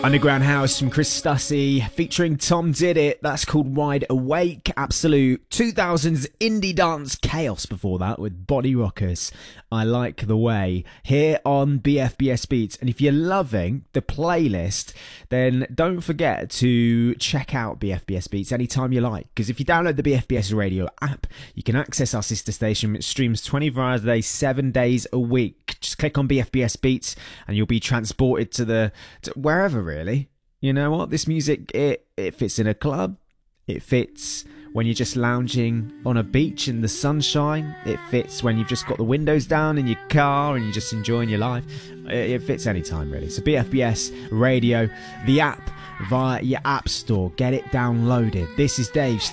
Underground House from Chris Stussy featuring Tom Did It. That's called Wide Awake. Absolute 2000s indie dance chaos before that with Body Rockers. I Like the Way here on BFBS Beats. And if you're loving the playlist, then don't forget to check out BFBS Beats anytime you like. Because if you download the BFBS Radio app, you can access our sister station. It streams 24 hours a day, 7 days a week. Just click on BFBS Beats and you'll be transported to wherever, really. You know what? This music, it fits in a club. It fits when you're just lounging on a beach in the sunshine. It fits when you've just got the windows down in your car and you're just enjoying your life. It fits anytime, really. So BFBS Radio, the app, via your app store. Get it downloaded. This is Dave.